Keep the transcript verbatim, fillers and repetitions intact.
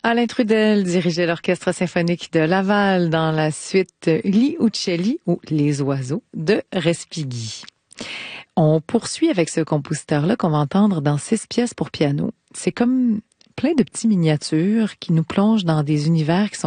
Alain Trudel dirigeait l'Orchestre symphonique de Laval dans la suite Gli Uccelli ou Les oiseaux de Respighi. On poursuit avec ce compositeur-là qu'on va entendre dans six pièces pour piano. C'est comme plein de petites miniatures qui nous plongent dans des univers qui sont